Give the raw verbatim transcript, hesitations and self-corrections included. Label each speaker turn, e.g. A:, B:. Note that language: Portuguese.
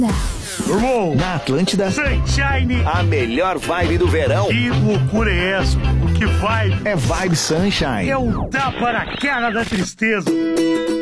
A: Irmão,
B: Na Atlântida,
A: Sunshine.
B: a melhor vibe do verão
A: Que loucura é essa? Que vibe?
B: é Vibe Sunshine.
A: É um tapa na cara da tristeza.